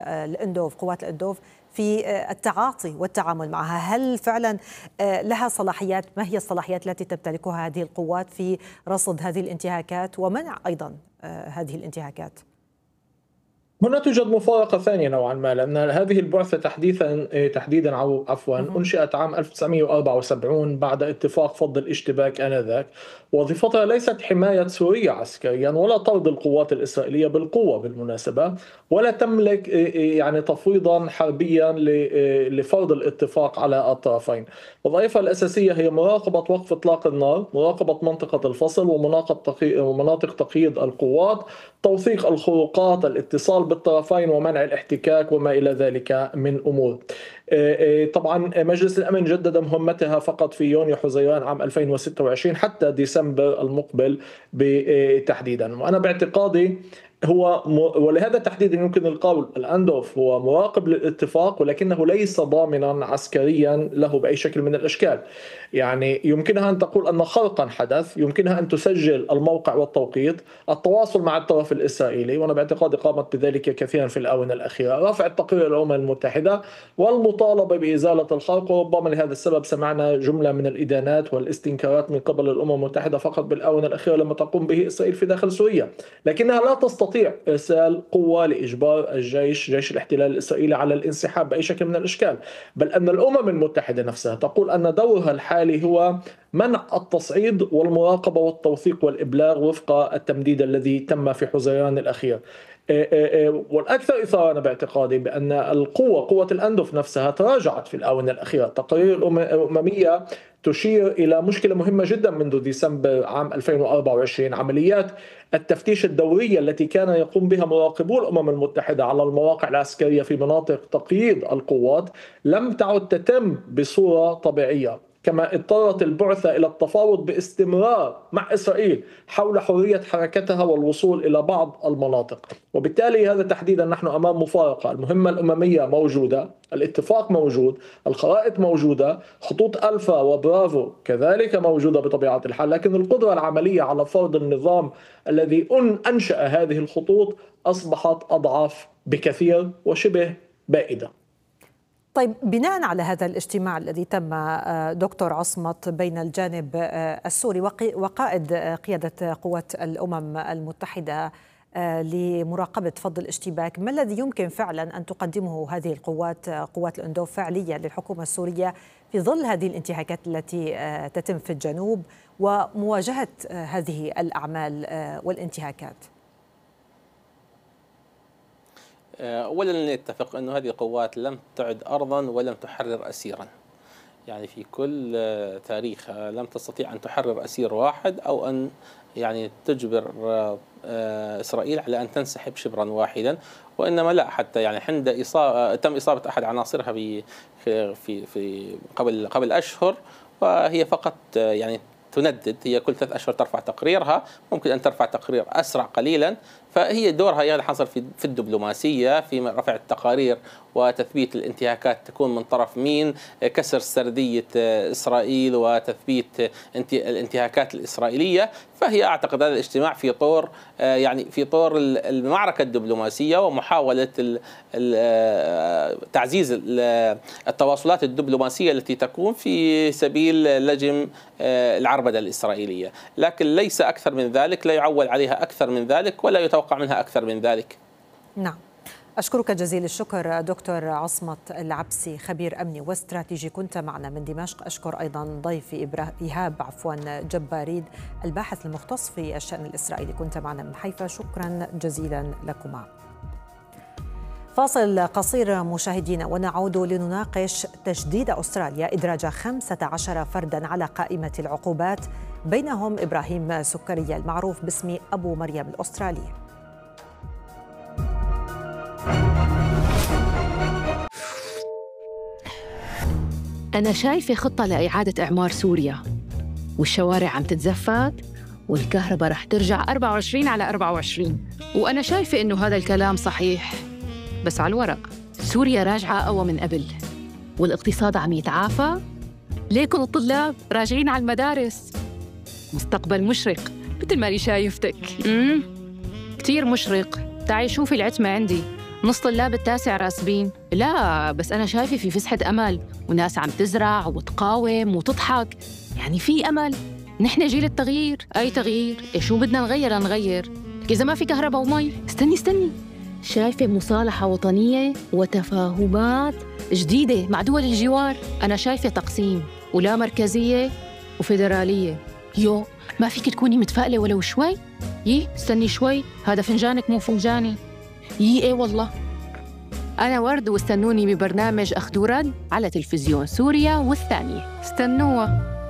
الأندوف، قوات الأندوف في التعاطي والتعامل معها؟ هل فعلا لها صلاحيات؟ ما هي الصلاحيات التي تمتلكها هذه القوات في رصد هذه الانتهاكات ومنع أيضا هذه الانتهاكات؟ هنا توجد مفارقة ثانية نوعا ما، لأن هذه البعثة تحديدا أنشئت عام 1974 بعد اتفاق فض الاشتباك آنذاك. وظيفتها ليست حماية سوريا عسكريا ولا طرد القوات الإسرائيلية بالقوة بالمناسبة، ولا تملك يعني تفويضا حربيا لفرض الاتفاق على الطرفين. وظائفها الأساسية هي مراقبة وقف إطلاق النار، مراقبة منطقة الفصل ومناطق تقييد القوات، توثيق الخروقات، الاتصال بالطرفين ومنع الاحتكاك وما إلى ذلك من أمور. طبعا مجلس الأمن جدد مهمتها فقط في يونيو حزيران عام 2026 حتى ديسمبر المقبل تحديدا. وأنا باعتقادي ولهذا تحديدا يمكن القول الأندوف هو مراقب للاتفاق، ولكنه ليس ضامنا عسكريا له بأي شكل من الأشكال. يعني يمكنها أن تقول أن خرقا حدث، يمكنها أن تسجل الموقع والتوقيت، التواصل مع الطرف الإسرائيلي، وأنا باعتقادي قامت بذلك كثيرا في الآونة الأخيرة، رفع التقرير للأمم المتحدة والمطالبة بإزالة الخرق. وربما لهذا السبب سمعنا جملة من الإدانات والاستنكارات من قبل الأمم المتحدة فقط بالآونة الأخيرة لما تقوم به إسرائيل في داخل سوريا، لكنها لا تستطيع إرسال قوة لإجبار جيش الاحتلال الإسرائيلي على الانسحاب بأي شكل من الأشكال. بل أن الأمم المتحدة نفسها تقول أن دورها الحالي هو منع التصعيد والمراقبة والتوثيق والإبلاغ وفق التمديد الذي تم في حزيران الأخير. والأكثر إثارة باعتقادي بأن قوة الأندوف نفسها تراجعت في الآونة الأخيرة. تقارير الأممية تشير إلى مشكلة مهمة جدا منذ ديسمبر عام 2024. عمليات التفتيش الدورية التي كان يقوم بها مراقبو الأمم المتحدة على المواقع العسكرية في مناطق تقييد القوات لم تعد تتم بصورة طبيعية، كما اضطرت البعثة إلى التفاوض باستمرار مع إسرائيل حول حرية حركتها والوصول إلى بعض المناطق. وبالتالي هذا تحديدا نحن أمام مفارقة. المهمة الأممية موجودة، الاتفاق موجود، الخرائط موجودة، خطوط ألفا وبرافو كذلك موجودة بطبيعة الحال، لكن القدرة العملية على فرض النظام الذي أنشأ هذه الخطوط أصبحت أضعف بكثير وشبه بائدة. طيب، بناء على هذا الاجتماع الذي تم دكتور عصمت بين الجانب السوري وقائد قيادة قوات الأمم المتحدة لمراقبة فض الاشتباك، ما الذي يمكن فعلا أن تقدمه هذه قوات الأندوف فعليا للحكومة السورية في ظل هذه الانتهاكات التي تتم في الجنوب ومواجهة هذه الأعمال والانتهاكات؟ أولا نتفق أن هذه القوات لم تعد أرضا ولم تحرر أسيرا. يعني في كل تاريخها لم تستطيع أن تحرر أسير واحد أو أن يعني تجبر إسرائيل على أن تنسحب شبرا واحدا، وإنما لا، حتى يعني عند تم إصابة أحد عناصرها في قبل أشهر، وهي فقط يعني تندد. هي كل 3 أشهر ترفع تقريرها، ممكن أن ترفع تقرير أسرع قليلا. فهي دورها هي حصل في الدبلوماسية، في رفع التقارير وتثبيت الانتهاكات تكون من طرف مين، كسر سردية إسرائيل وتثبيت الانتهاكات الإسرائيلية. فهي أعتقد هذا الاجتماع في طور يعني في طور المعركة الدبلوماسية ومحاولة تعزيز التواصلات الدبلوماسية التي تكون في سبيل لجم العربدة الإسرائيلية، لكن ليس أكثر من ذلك، لا يعول عليها أكثر من ذلك ولا يتوقع منها أكثر من ذلك. نعم، أشكرك جزيل الشكر دكتور عصمت العبسي، خبير أمني واستراتيجي، كنت معنا من دمشق. أشكر أيضا ضيفي إيهاب جباريد، الباحث المختص في الشأن الإسرائيلي، كنت معنا من حيفا. شكرا جزيلا لكما. فاصل قصير مشاهدينا ونعود لنناقش تجديد أستراليا إدراج 15 فردا على قائمة العقوبات، بينهم إبراهيم سكرية المعروف باسم أبو مريم الأسترالي. أنا شايفة خطة لإعادة إعمار سوريا، والشوارع عم تتزفت والكهرباء رح ترجع 24 على 24. وأنا شايفة إنه هذا الكلام صحيح، بس على الورق سوريا راجعة أقوى من قبل، والاقتصاد عم يتعافى. ليكن الطلاب راجعين على المدارس. مستقبل مشرق مثل ما أنا شايفتك. كتير مشرق. تعي شوفي العتمة عندي، نص طلاب التاسع راسبين. لا بس أنا شايفة في فسحة أمل، وناس عم تزرع وتقاوم وتضحك، يعني في أمل. نحن جيل التغيير. أي تغيير؟ شو بدنا نغير؟ إذا ما في كهرباء ومي. استني، شايفة مصالحة وطنية وتفاهمات جديدة مع دول الجوار. أنا شايفة تقسيم ولا مركزية وفيدرالية. يو ما فيك تكوني متفائلة ولو شوي؟ استني شوي، هذا فنجانك مو فنجاني. ايه والله. أنا ورد، واستنوني ببرنامج أخذ ورد على تلفزيون سوريا والثانية. استنوها.